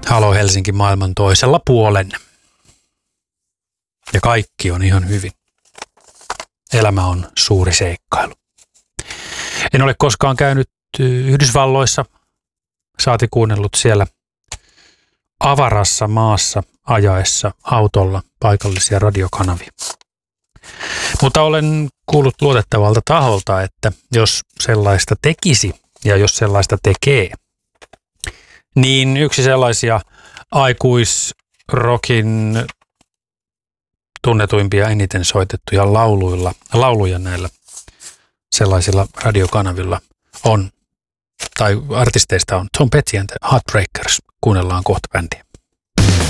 Halo Helsinki maailman toisella puolen. Ja kaikki on ihan hyvin. Elämä on suuri seikkailu. En ole koskaan käynyt Yhdysvalloissa, saati kuunnellut siellä avarassa maassa ajaessa autolla paikallisia radiokanavia. Mutta olen kuullut luotettavalta taholta, että jos sellaista tekisi ja jos sellaista tekee, niin yksi sellaisia aikuisrokin tunnetuimpia eniten soitettuja lauluja näillä sellaisilla radiokanavilla on, tai artisteista on Tom Petty and the Heartbreakers. Kuunnellaan kohta bändiä.